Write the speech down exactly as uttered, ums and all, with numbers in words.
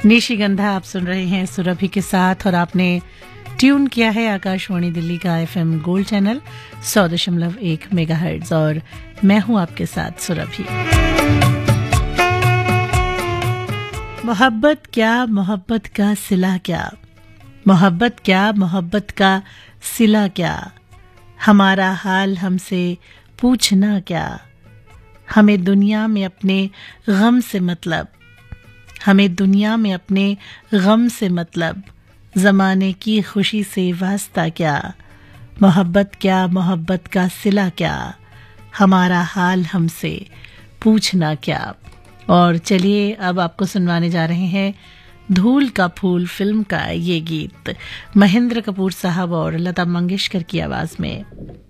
निशिगंधा आप सुन रहे हैं सुरभि के साथ और आपने ट्यून किया है आकाशवाणी दिल्ली का एफएम गोल्ड चैनल सौ दशमलव एक मेगाहर्ट्ज और मैं हूं आपके साथ सुरभि। मोहब्बत क्या मोहब्बत का सिला क्या, मोहब्बत क्या मोहब्बत का सिला क्या, हमारा हाल हमसे पूछना क्या, हमें दुनिया में अपने गम से मतलब, हमें दुनिया में अपने गम से मतलब, ज़माने की खुशी से वास्ता क्या, मोहब्बत क्या मोहब्बत का सिला क्या, हमारा हाल हमसे पूछना क्या। और चलिए अब आपको सुनवाने जा रहे हैं धूल का फूल फिल्म का ये गीत महेंद्र कपूर साहब और लता मंगेशकर की आवाज में।